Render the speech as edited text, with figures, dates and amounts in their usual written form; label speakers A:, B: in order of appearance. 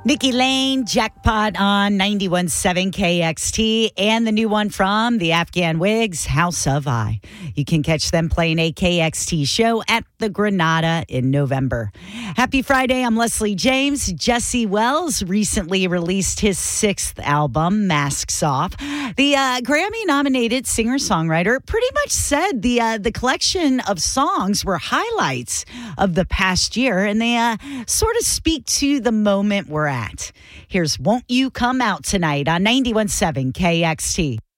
A: Nikki Lane, Jackpot on 91.7 KXT, and the new one from the Afghan Wigs, House of I. You can catch them playing a KXT show at the Granada in November. Happy Friday, I'm Leslie James. Jesse Wells recently released his 6th album, Masks Off. The Grammy-nominated singer-songwriter pretty much said the collection of songs were highlights of the past year, and they sort of speak to the moment we're at. Here's Won't You Come Out Tonight on 91.7 KXT.